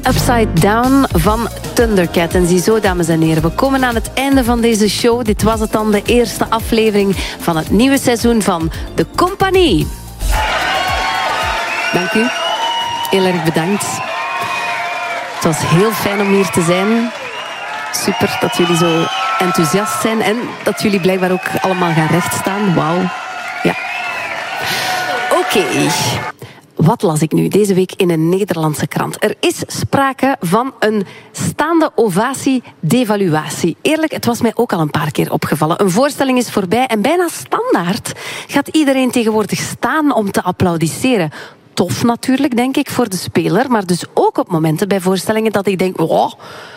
Upside Down van Thundercat. En ziezo, dames en heren, we komen aan het einde van deze show. Dit was het dan, de eerste aflevering van het nieuwe seizoen van De Compagnie. Dank u. Heel erg bedankt. Het was heel fijn om hier te zijn. Super dat jullie zo enthousiast zijn en dat jullie blijkbaar ook allemaal gaan rechtstaan. Wauw. Ja. Oké. Wat las ik nu deze week in een Nederlandse krant? Er is sprake van een staande ovatie-devaluatie. Eerlijk, het was mij ook al een paar keer opgevallen. Een voorstelling is voorbij en bijna standaard gaat iedereen tegenwoordig staan om te applaudisseren. Tof natuurlijk, denk ik, voor de speler. Maar dus ook op momenten bij voorstellingen dat ik denk... Oh,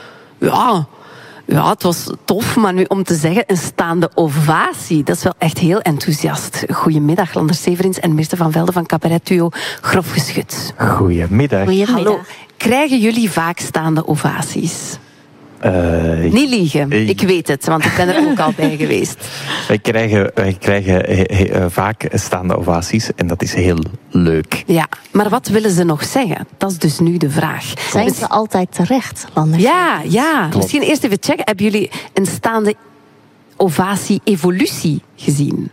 ja, het was tof, maar nu om te zeggen een staande ovatie, dat is wel echt heel enthousiast. Goedemiddag, Lander Severins en Mirte van Velde van cabaretduo Grof Geschut. Goedemiddag. Hallo, krijgen jullie vaak staande ovaties? Niet liegen, ik weet het, want ik ben er ook al bij geweest. Wij krijgen vaak staande ovaties en dat is heel leuk. Ja, maar wat willen ze nog zeggen? Dat is dus nu de vraag. Zijn ze altijd terecht, Lander? Ja. Klopt. Misschien eerst even checken. Hebben jullie een staande ovatie-evolutie gezien?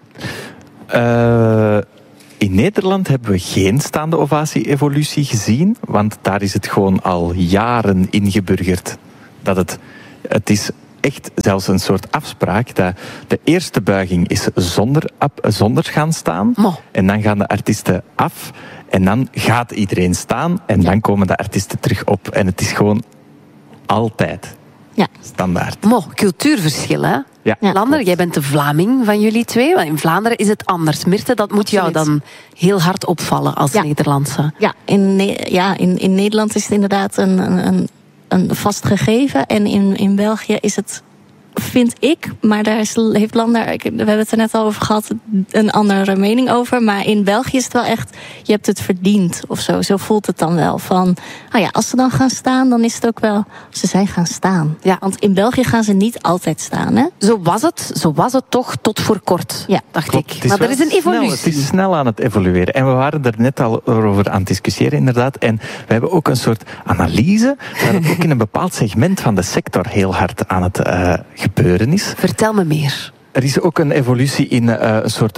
In Nederland hebben we geen staande ovatie-evolutie gezien, want daar is het gewoon al jaren ingeburgerd dat het is echt zelfs een soort afspraak dat de eerste buiging is zonder gaan staan. En dan gaan de artiesten af en dan gaat iedereen staan en dan komen de artiesten terug op. En het is gewoon altijd standaard. Cultuurverschil, hè? Ja. Lander, jij bent de Vlaming van jullie twee. Want in Vlaanderen is het anders. Mirte, dat moet jou dan heel hard opvallen als Nederlandse. Ja, in Nederland is het inderdaad een vast gegeven. En in België is het, vind ik, maar daar heeft Lander, we hebben het er net al over gehad, een andere mening over. Maar in België is het wel echt, je hebt het verdiend of zo. Zo voelt het dan wel. Van, als ze dan gaan staan, dan is het ook wel, ze zijn gaan staan. Ja. Want in België gaan ze niet altijd staan, hè? Zo was het toch tot voor kort, dacht ik. Maar er is een evolutie. Het is snel aan het evolueren. En we waren er net al over aan het discussiëren, inderdaad. En we hebben ook een soort analyse, waar het ook in een bepaald segment van de sector heel hard aan het gebeuren is. Vertel me meer. Er is ook een evolutie in een soort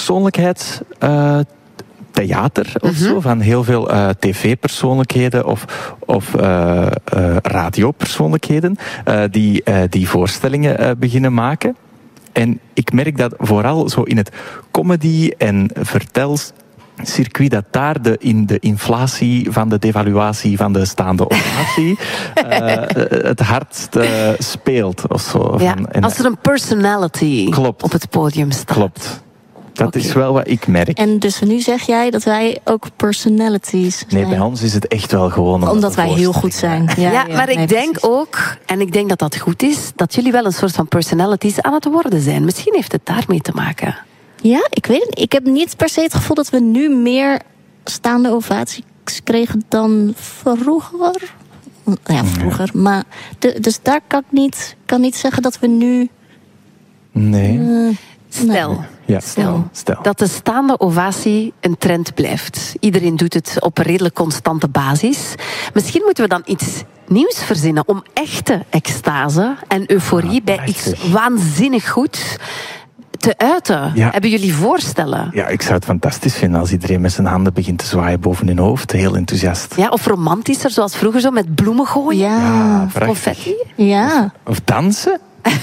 persoonlijkheidstheater of zo, van heel veel tv-persoonlijkheden of radiopersoonlijkheden die voorstellingen beginnen maken. En ik merk dat vooral zo in het comedy- en vertelcircuit dat daar in de inflatie van de devaluatie van de staande ovatie het hardst speelt. Of zo. Ja, als er een personality op het podium staat. Klopt. Dat is wel wat ik merk. En dus nu zeg jij dat wij ook personalities zijn? Nee, bij ons is het echt wel gewoon... Omdat wij heel goed zijn. Ja, maar ik denk ook, en ik denk dat dat goed is, dat jullie wel een soort van personalities aan het worden zijn. Misschien heeft het daarmee te maken. Ja, ik weet het niet. Ik heb niet per se het gevoel dat we nu meer staande ovaties kregen dan vroeger. Ja, vroeger. Maar dus daar kan ik niet zeggen dat we nu... Nee. Stel dat de staande ovatie een trend blijft. Iedereen doet het op een redelijk constante basis. Misschien moeten we dan iets nieuws verzinnen om echte extase en euforie bij iets waanzinnig goed te uiten. Ja. Hebben jullie voorstellen? Ja, ik zou het fantastisch vinden als iedereen met zijn handen begint te zwaaien boven hun hoofd. Heel enthousiast. Ja, of romantischer, zoals vroeger zo met bloemen gooien. Ja, confetti. Ja. Of dansen.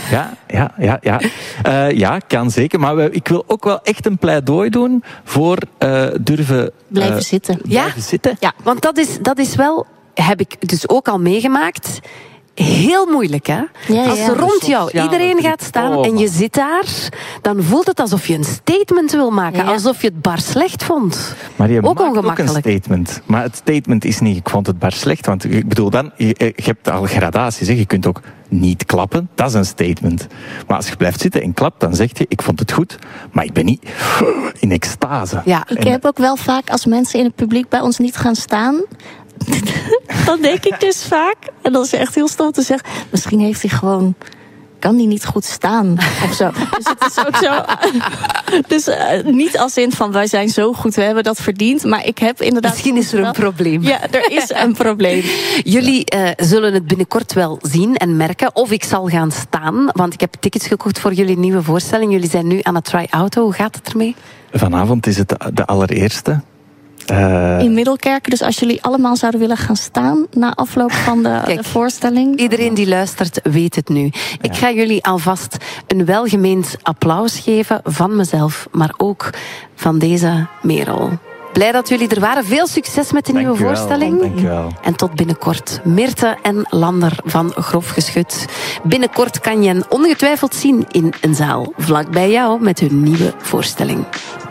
Ja, kan zeker. Maar ik wil ook wel echt een pleidooi doen voor durven... Blijven zitten. Ja, want dat is wel, heb ik dus ook al meegemaakt, heel moeilijk, hè? Als er rond jou iedereen gaat staan en je zit daar, dan voelt het alsof je een statement wil maken. Alsof je het bar slecht vond. Maar je ook maakt ongemakkelijk. ook een statement. Maar het statement is niet, ik vond het bar slecht. Want ik bedoel, je hebt al gradaties. Hè. Je kunt ook niet klappen. Dat is een statement. Maar als je blijft zitten en klapt, dan zeg je, ik vond het goed. Maar ik ben niet in extase. Ja, ik heb ook wel vaak, als mensen in het publiek bij ons niet gaan staan... dan denk ik dus vaak, en dat is echt heel stom te zeggen... misschien heeft hij gewoon kan die niet goed staan of zo. Dus het is ook zo. Dus niet als in van wij zijn zo goed, we hebben dat verdiend. Maar ik heb inderdaad. Misschien is er een probleem. Ja, er is een probleem. Jullie zullen het binnenkort wel zien en merken. Of ik zal gaan staan, want ik heb tickets gekocht voor jullie nieuwe voorstelling. Jullie zijn nu aan het try-outen. Hoe gaat het ermee? Vanavond is het de allereerste. In Middelkerk. Dus als jullie allemaal zouden willen gaan staan na afloop van de voorstelling. Iedereen die luistert weet het nu. Ik ga jullie alvast een welgemeend applaus geven van mezelf, maar ook van deze Merel. Blij dat jullie er waren. Veel succes met de nieuwe voorstelling. Dankjewel. En tot binnenkort. Meerte en Lander van Grof Geschut. Binnenkort kan je hen ongetwijfeld zien in een zaal vlak bij jou met hun nieuwe voorstelling.